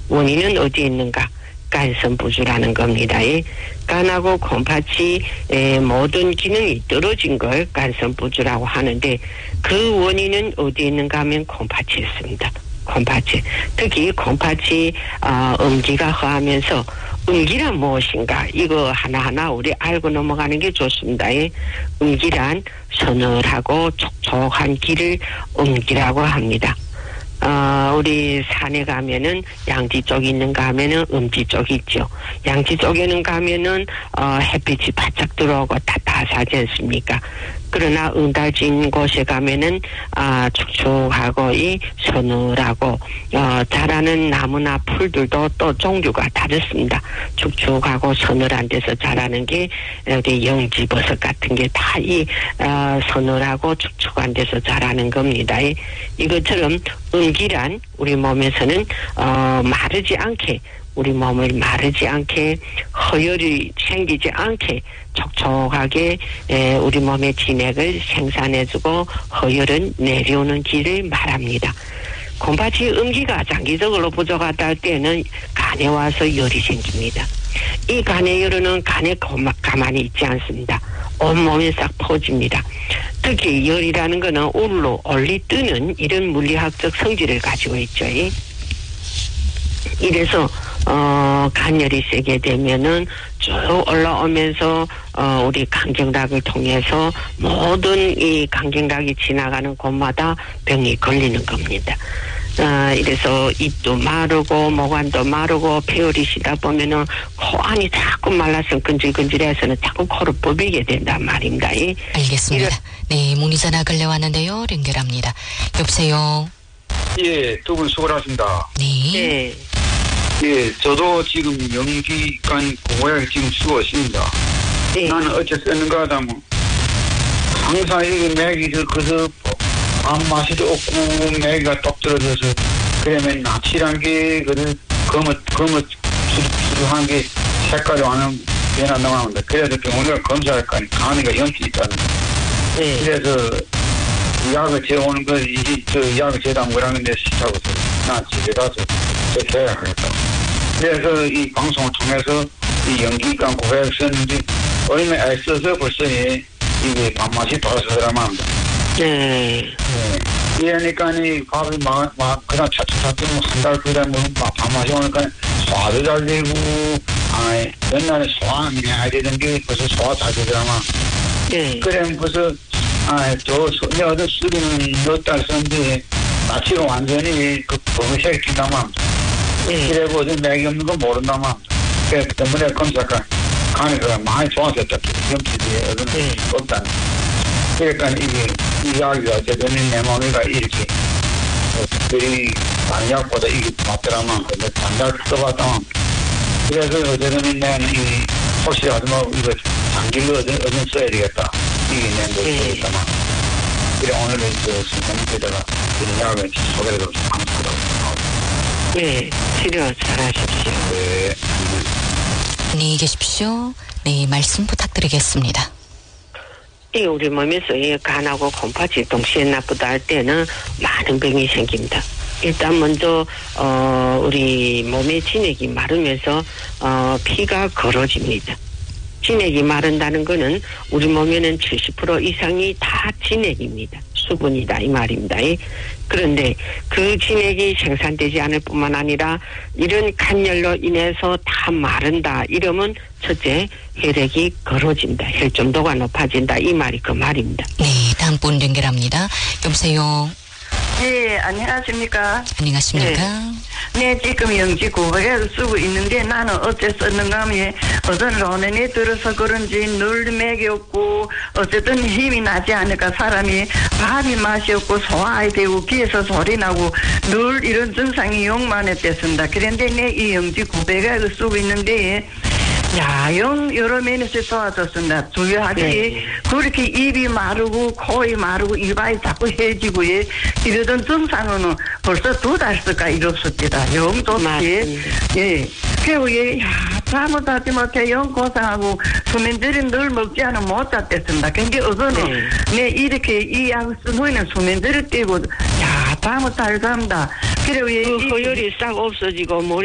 원인은 어디에 있는가? 간성 부주라는 겁니다. 간하고 콩팥이 모든 기능이 떨어진 걸 간성 부주라고 하는데 그 원인은 어디에 있는가 하면 콩팥이 있습니다. 콩팥이. 특히 콩팥이 음기가 허하면서 음기란 무엇인가? 이거 하나하나 우리 알고 넘어가는 게 좋습니다. 음기란 서늘하고 촉촉한 기를 음기라고 합니다. 우리 산에 가면은 양지 쪽이 있는가 하면은 음지 쪽이 있죠. 양지 쪽에는 가면은 햇빛이 바짝 들어오고 따뜻하지 않습니까? 그러나 응달진 곳에 가면은 축축하고 이 서늘하고 자라는 나무나 풀들도 또 종류가 다르습니다. 축축하고 서늘한 데서 자라는 게 여기 영지버섯 같은 게 다 이 서늘하고 축축한 데서 자라는 겁니다. 이것처럼 음기란 우리 몸에서는 마르지 않게 우리 몸을 마르지 않게 허혈이 생기지 않게 촉촉하게 우리 몸의 진액을 생산해주고 허혈은 내려오는 길을 말합니다. 콩팥이 음기가 장기적으로 부족하다 할 때는 간에 와서 열이 생깁니다. 이 간의 열은 간에 가만히 있지 않습니다. 온몸에 싹 퍼집니다. 특히 열이라는 것은 울로 올리 뜨는 이런 물리학적 성질을 가지고 있죠. 이래서 간열이 세게 되면은 쭉 올라오면서 우리 간경락을 통해서 모든 이 간경락이 지나가는 곳마다 병이 걸리는 겁니다. 이래서 입도 마르고 모관도 마르고 폐열이 시다 보면은 코 안이 자꾸 말라서 근질근질해서는 자꾸 코를 뽑이게 된단 말입니다. 알겠습니다. 네, 문의전화 걸려왔는데요. 연결합니다. 여보세요. 예, 두 분 수고하셨습니다. 네. 예, 저도 지금 연기관 고약이 지금 쓰고 있습니다. 네. 나는 어째 쓰는가 하다면 항상 이게 맥이 그래서 맛맛이도 없고 맥이가 똑 떨어져서 그러면 납치란 게 거뭇거뭇한 게 색깔이 완전 변한다고 합니다. 그래서 병원을 검사할 거 아니 간이가 염증이 있다는 거예요. 네. 그래서 약을 재오는 거 저 약을 재다 뭐라는 데 시차고서 나 집에 가서 해야 하겠다. 그래서 이 방송을 통해서 이 연기관 고백을 썼는데 얼마 애써서 벌써 이게 밥맛이 돌아서더라만 합니다. 네. 이러니까 이 밥이 그냥 차츰차츰 한 달 그 달 먹으면 밥맛이 오니까 소화도 잘 되고 옛날에 소화 안 해야 되던 게 벌써 소화 잘 되더라만. 네. 그래 벌써 내가 어떤 쓰기는 몇 달 썼는데 마치고 완전히 그 버릇이 낀다만 합니다. 네. 그래고 어디 맥이 없는 건 모른다만 그래서 때문에 검사가 간이 많이 좋아졌다. 염치지 어디는 없다. 그러니까 이 약이 어쨌든 내 몸이가 이렇게 특별히 다른 약보다 이게 맞더라만 단약 써봤다만 그래서 어쨌든 내는 혹시 하지만 이거 장기로 어디 써야 되겠다. 이게 내 몸이 있다만 그래 오늘은 선생님께다가 이런 약을 소개를 좀 하겠습니다. 네, 치료 잘하십시오. 네. 안녕히 계십시오. 네, 말씀 부탁드리겠습니다. 우리 몸에서 간하고 콩팥이 동시에 나쁘다 할 때는 많은 병이 생깁니다. 일단 먼저 우리 몸의 진액이 마르면서 피가 걸어집니다. 진액이 마른다는 거는 우리 몸에는 70% 이상이 다 진액입니다. 수분이다 이 말입니다. 그런데 그 진액이 생산되지 않을 뿐만 아니라 이런 간열로 인해서 다 마른다 이러면 첫째 혈액이 걸어진다. 혈점도가 높아진다. 이 말이 그 말입니다. 네, 다음 분 연결합니다. 여보세요. 네, 안녕하십니까? 안녕하십니까? 네, 지금 영지 고백을 쓰고 있는데 나는 어째 썼는가 하면 어떤 로넨에 들어서 그런지 늘 맥이 없고 어쨌든 힘이 나지 않을까 사람이 밥이 맛이 없고 소화가 되고 귀에서 소리 나고 늘 이런 증상이 용만했댔습니다. 그런데 내 이 영지 고백을 쓰고 있는데 여러 면에서 도와줬습니다. 주요하게 네. 그렇게 입이 마르고 코이 마르고 이마이 자꾸 해지고 이러던 증상은 벌써 2달서가 이뤘습니다. 영 좋지. 예. 그리고 잘못하지 못해 영 고생하고 수면제를 늘 먹지 않으면 못 잤댔습니다. 근데 어서는 내 이렇게 이 약 쓴 후에는 수면제를 떼고 잘못할 겁니다. 그리고 그 허혈이 싹 없어지고